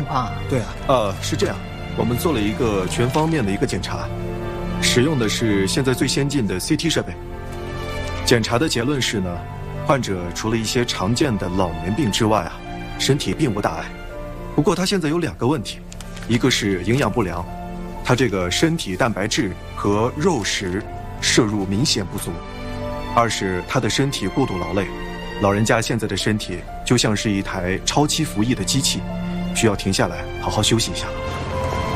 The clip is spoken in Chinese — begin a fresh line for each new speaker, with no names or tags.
况啊？
对啊，
是这样，我们做了一个全方面的一个检查，使用的是现在最先进的 CT 设备。检查的结论是呢，患者除了一些常见的老年病之外啊，身体并无大碍。不过他现在有2个问题，一个是营养不良，他这个身体蛋白质和肉食摄入明显不足；二是他的身体过度劳累，老人家现在的身体就像是一台超期服役的机器，需要停下来好好休息一下。